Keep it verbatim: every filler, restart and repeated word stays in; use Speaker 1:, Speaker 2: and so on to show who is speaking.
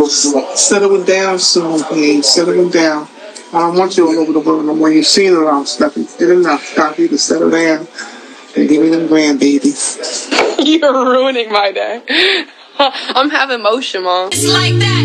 Speaker 1: Settle it down soon, please. Settle it down. I don't want you all over the world no more. You've seen it all, Stephanie. Did enough. Stop you to settle down and give me them grandbabies.
Speaker 2: You're ruining my day. I'm having motion, Mom. It's like that.